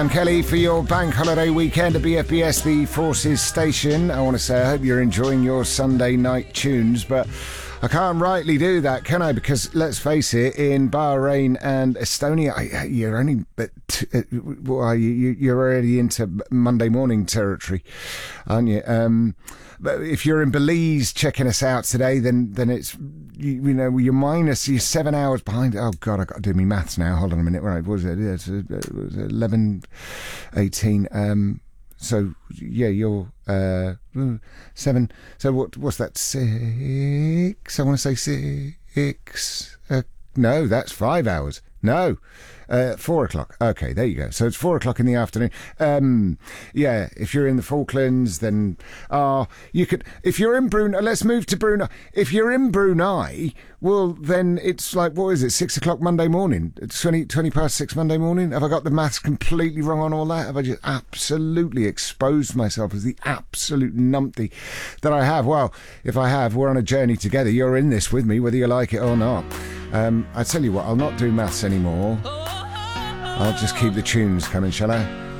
I'm Kelly for your bank holiday weekend at BFBS, the Forces station. I want to say I hope you're enjoying your Sunday night tunes, but I can't rightly do that, can I? Because let's face it, in Bahrain and Estonia, you're only you're already into Monday morning territory, aren't you? But if you're in Belize checking us out today, then it's you're 7 hours behind. Oh God, I've got to do my maths now. Hold on a minute. Right, what was it? Yeah, it was 11:18. So yeah, you're 7. So what's that? 6. I want to say 6. No, that's 5 hours. No, 4 o'clock. Okay, there you go. So it's 4 o'clock in the afternoon. Yeah, if you're in the Falklands, then you could. If you're in Brunei, let's move to Brunei. If you're in Brunei, well, then it's like, what is it? 6 o'clock Monday morning. It's 20 past 6 Monday morning. Have I got the maths completely wrong on all that? Have I just absolutely exposed myself as the absolute numpty that I have? Well, if I have, we're on a journey together. You're in this with me, whether you like it or not. I tell you what, I'll not do maths anymore. I'll just keep the tunes coming, shall I?